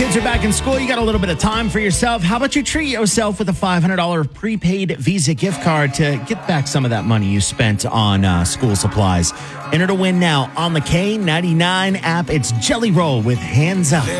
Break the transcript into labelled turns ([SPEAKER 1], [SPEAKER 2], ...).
[SPEAKER 1] Kids are back in school. You got a little bit of time for yourself. How about you treat yourself with a $500 prepaid Visa gift card to get back some of that money you spent on school supplies? Enter to win now on the K99 app. It's Jelly Roll with Hands Up.